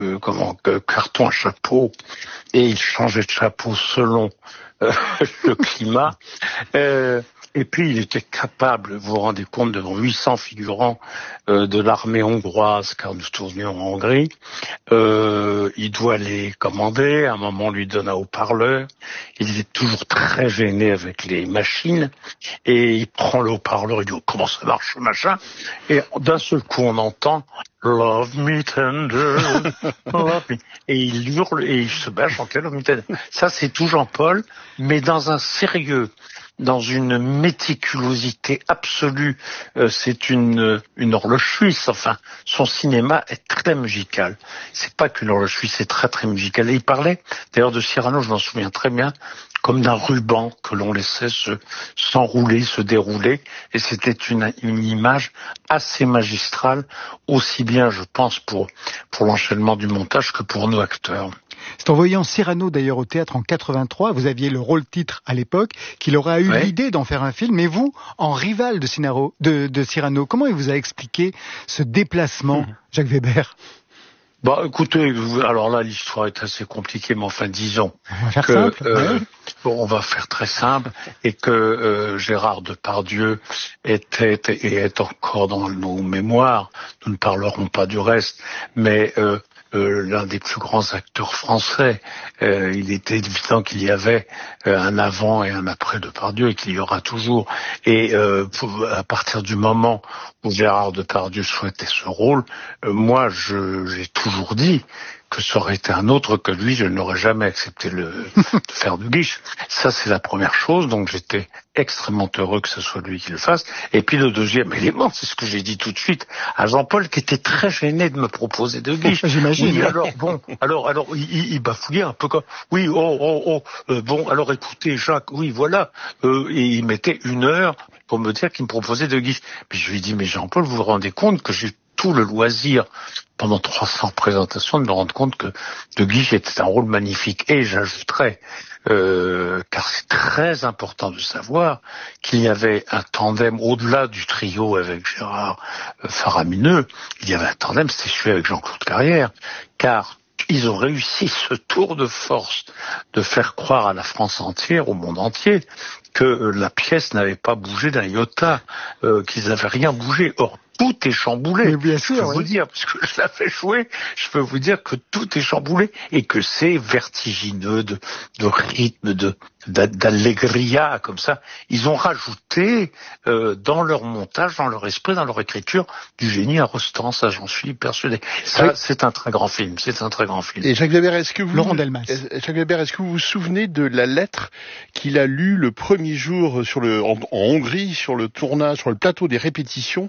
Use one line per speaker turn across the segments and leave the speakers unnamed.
carton à chapeau, et il changeait de chapeau selon le climat. Et puis il était capable, vous vous rendez compte, devant 800 figurants de l'armée hongroise, car nous tournions en Hongrie, il doit les commander, à un moment on lui donne un haut-parleur, il est toujours très gêné avec les machines, et il prend le haut-parleur, il dit comment ça marche machin, et d'un seul coup on entend Love me tender, love me. Et il hurle et il se bat à chanter Love me tender. Ça c'est tout Jean-Paul, mais dans un sérieux, dans une méticulosité absolue. C'est une horloge suisse. Enfin, son cinéma est très musical. C'est pas qu'une horloge suisse, c'est très très musical. Et il parlait d'ailleurs de Cyrano, je m'en souviens très bien, comme d'un ruban que l'on laissait s'enrouler, se dérouler. Et c'était une image assez magistrale, aussi bien, je pense, pour l'enchaînement du montage que pour nous acteurs.
C'est en voyant Cyrano d'ailleurs au théâtre en 83, vous aviez le rôle-titre à l'époque, qu'il aura eu l'idée d'en faire un film, mais vous, en rival de Cyrano, comment il vous a expliqué ce déplacement, Jacques Weber ?
Bah, écoutez, alors là, l'histoire est assez compliquée, mais enfin, disons
on va faire simple.
On va faire très simple, et que Gérard Depardieu était et est encore dans nos mémoires. Nous ne parlerons pas du reste, mais l'un des plus grands acteurs français. Il était évident qu'il y avait un avant et un après Depardieu, et qu'il y aura toujours. Et à partir du moment où Gérard Depardieu souhaitait ce rôle, moi j'ai toujours dit que ça aurait été un autre que lui, je n'aurais jamais accepté de faire de Guiche. Ça, c'est la première chose. Donc, j'étais extrêmement heureux que ce soit lui qui le fasse. Et puis, le deuxième élément, c'est ce que j'ai dit tout de suite à Jean-Paul, qui était très gêné de me proposer de Guiche.
J'imagine.
Oui, alors, il bafouillait un peu comme, oui, bon, alors écoutez, Jacques, oui, voilà. Et il mettait 1 heure pour me dire qu'il me proposait de Guiche. Puis je lui ai dit, mais Jean-Paul, vous vous rendez compte que j'ai tout le loisir, pendant 300 présentations, de me rendre compte que De Guiche était un rôle magnifique. Et j'ajouterais, car c'est très important de savoir qu'il y avait un tandem au-delà du trio avec Gérard faramineux, il y avait un tandem, c'était celui avec Jean-Claude Carrière, car ils ont réussi ce tour de force de faire croire à la France entière, au monde entier, que la pièce n'avait pas bougé d'un iota, qu'ils n'avaient rien bougé. Or, tout est chamboulé.
Mais bien sûr,
je peux vous dire, parce que je la fais jouer, je peux vous dire que tout est chamboulé et que c'est vertigineux de rythme, d'allegria, comme ça. Ils ont rajouté dans leur montage, dans leur esprit, dans leur écriture, du génie à Rostand, ça j'en suis persuadé. Ça, c'est un très grand film, c'est un très grand film.
Et Jacques Weber, est-ce que vous vous souvenez de la lettre qu'il a lue le premier jour en Hongrie, sur le tournage, sur le plateau des répétitions,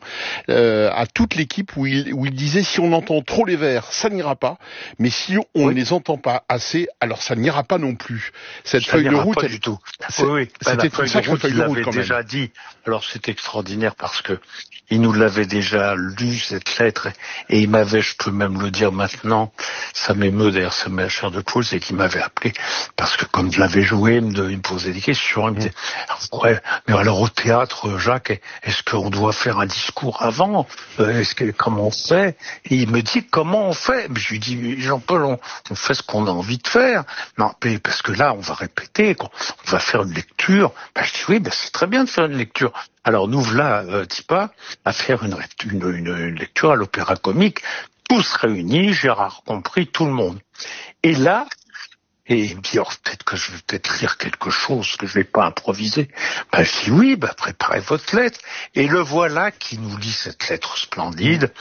à toute l'équipe où il disait si on entend trop les vers, ça n'ira pas, mais si on ne les entend pas assez, alors ça n'ira pas non plus. Cette feuille de route,
pas du tout.
Oui, c'était une sacrée feuille de route quand même.
Il l'avait déjà dit. Alors c'est extraordinaire parce que il nous l'avait déjà lu, cette lettre, et il m'avait, je peux même le dire maintenant, ça m'émeut d'ailleurs, ça met la chair de poule, c'est qu'il m'avait appelé, parce que comme je l'avais joué, il me posait des questions, il me disait, ouais, mais alors au théâtre, Jacques, est-ce qu'on doit faire un discours avant? Comment on fait? Et il me dit, comment on fait? Je lui dis, Jean-Paul, on fait ce qu'on a envie de faire. Non, parce que là, on va répéter, on va faire une lecture. Je dis, oui, c'est très bien de faire une lecture. Alors nous voilà, Tipa, à faire une lecture à l'Opéra Comique, tous réunis, Gérard compris, tout le monde. Et là, et il me dit, peut-être que je vais lire quelque chose que je vais pas improviser. Je dis oui, préparez votre lettre. Et le voilà qui nous lit cette lettre splendide,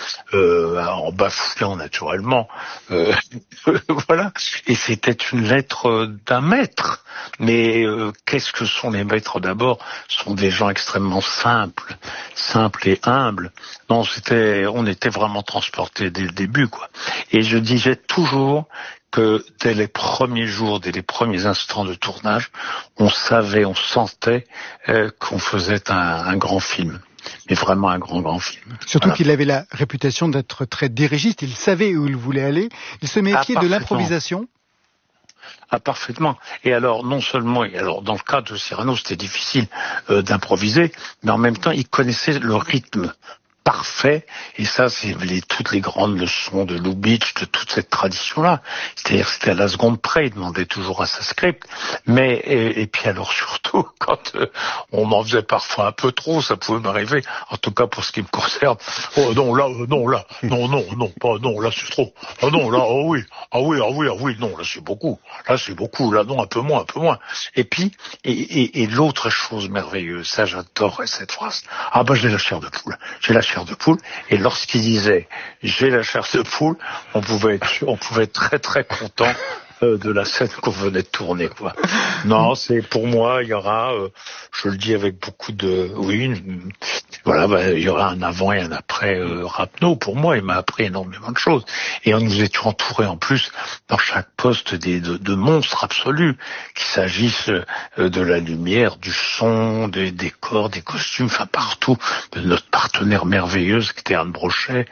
en bafouillant naturellement. Voilà. Et c'était une lettre d'un maître. Mais qu'est-ce que sont les maîtres d'abord? Ce sont des gens extrêmement simples et humbles. Non, on était vraiment transportés dès le début, quoi. Et je disais toujours que dès les premiers jours, dès les premiers instants de tournage, on savait, on sentait qu'on faisait un grand film. Mais vraiment un grand film.
Surtout voilà. Qu'il avait la réputation d'être très dirigiste, il savait où il voulait aller, il se méfiait de l'improvisation.
Ah, parfaitement. Et alors, non seulement, dans le cas de Cyrano, c'était difficile d'improviser, mais en même temps, il connaissait le rythme parfait, et ça c'est toutes les grandes leçons de Lubitsch, de toute cette tradition-là. C'est-à-dire c'était à la seconde près, il demandait toujours à sa script, mais et puis alors surtout quand on en faisait parfois un peu trop, ça pouvait m'arriver, en tout cas pour ce qui me concerne. Oh non là, non, pas non là c'est trop. Ah non là, oh oui, non là c'est beaucoup, là non un peu moins. Et puis et l'autre chose merveilleuse, ça j'adorais cette phrase. Ah ben j'ai la chair de poule. Et lorsqu'il disait j'ai la chair de poule, on pouvait être très très content de la scène qu'on venait de tourner, quoi. Non, c'est pour moi, il y aura, je le dis avec beaucoup de, il y aura un avant et un après Rapneau. Pour moi, il m'a appris énormément de choses. Et nous étions entourés en plus dans chaque poste de monstres absolus, qu'il s'agisse de la lumière, du son, des décors, des costumes, enfin partout, de notre partenaire merveilleuse qui était Anne Brochet.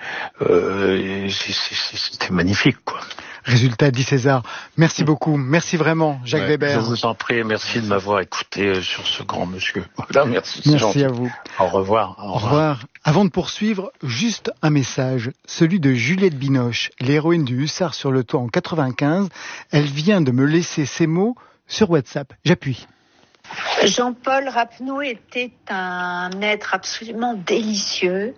C'était magnifique, quoi.
Résultat, dit César. Merci beaucoup. Merci vraiment, Jacques Weber.
Je vous en prie, merci de m'avoir écouté sur ce grand monsieur. Voilà, merci.
Merci à vous.
Au revoir.
Au revoir. Avant de poursuivre, juste un message, celui de Juliette Binoche, l'héroïne du Hussard sur le toit en 95. Elle vient de me laisser ces mots sur WhatsApp. J'appuie.
Jean-Paul Rapneau était un être absolument délicieux.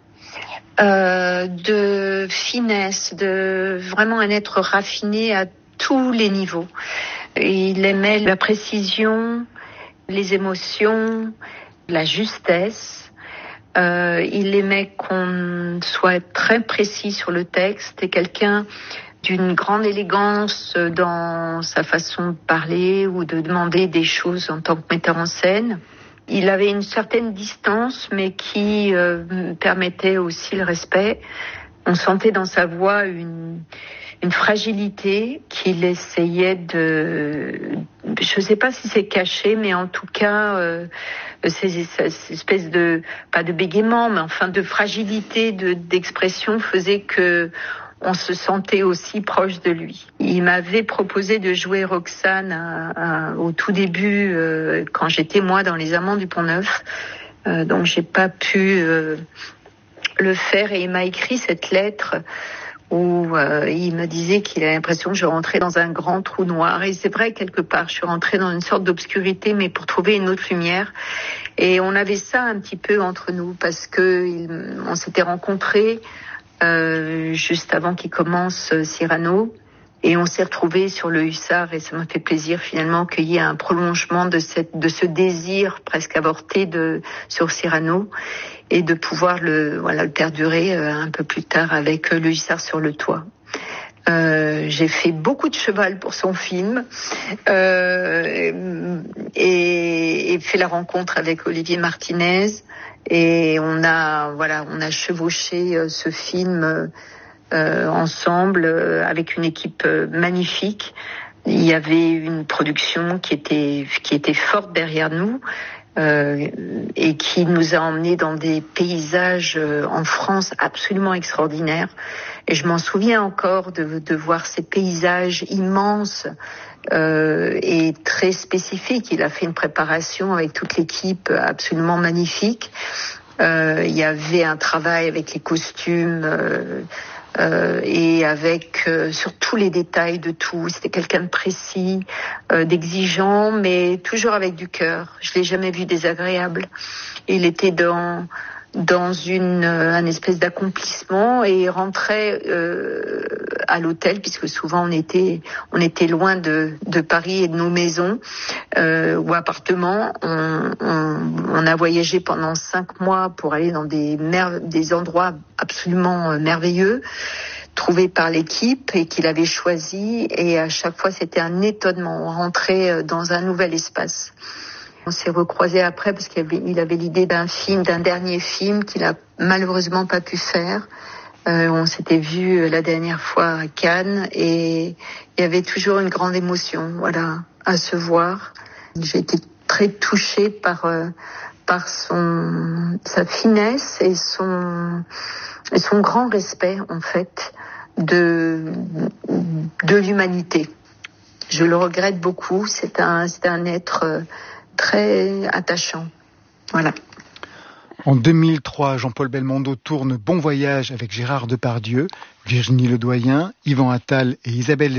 De finesse, de vraiment un être raffiné à tous les niveaux. Il aimait la précision, les émotions, la justesse. Il aimait qu'on soit très précis sur le texte et quelqu'un d'une grande élégance dans sa façon de parler ou de demander des choses en tant que metteur en scène. Il avait une certaine distance, mais qui permettait aussi le respect. On sentait dans sa voix une fragilité qu'il essayait je ne sais pas si c'est caché, mais en tout cas, ces espèces de, pas de bégaiement, mais enfin de fragilité d'expression faisait que on se sentait aussi proche de lui. Il m'avait proposé de jouer Roxane au tout début, quand j'étais moi dans Les Amants du Pont-Neuf. Donc j'ai pas pu le faire et il m'a écrit cette lettre où il me disait qu'il a l'impression que je rentrais dans un grand trou noir. Et c'est vrai, quelque part, je suis rentrée dans une sorte d'obscurité, mais pour trouver une autre lumière. Et on avait ça un petit peu entre nous parce que on s'était rencontrés juste avant qu'il commence Cyrano, et on s'est retrouvés sur le Hussard, et ça m'a fait plaisir finalement qu'il y ait un prolongement de ce désir presque avorté sur Cyrano, et de pouvoir le perdurer un peu plus tard avec le Hussard sur le toit. J'ai fait beaucoup de cheval pour son film et fait la rencontre avec Olivier Martinez. Et on a chevauché ce film ensemble avec une équipe magnifique. Il y avait une production qui était forte derrière nous et qui nous a emmenés dans des paysages en France absolument extraordinaires. Et je m'en souviens encore de voir ces paysages immenses et très spécifiques. Il a fait une préparation avec toute l'équipe absolument magnifique. Il y avait un travail avec les costumes et avec sur tous les détails de tout. C'était quelqu'un de précis, d'exigeant, mais toujours avec du cœur. Je l'ai jamais vu désagréable. Il était dans un espèce d'accomplissement et rentrait à l'hôtel, puisque souvent on était loin de Paris et de nos maisons ou appartements. On a voyagé pendant 5 mois pour aller dans des endroits absolument merveilleux, trouvés par l'équipe et qu'il avait choisi, et à chaque fois c'était un étonnement. On rentrait dans un nouvel espace. On s'est recroisés après parce qu'il avait l'idée d'un dernier film qu'il a malheureusement pas pu faire. On s'était vu la dernière fois à Cannes et il y avait toujours une grande émotion, à se voir. J'ai été très touchée par sa finesse et son grand respect, en fait, de l'humanité. Je le regrette beaucoup. C'est un être très attachant. Voilà.
En 2003, Jean-Paul Belmondo tourne Bon Voyage avec Gérard Depardieu, Virginie Ledoyen, Yvan Attal et Isabelle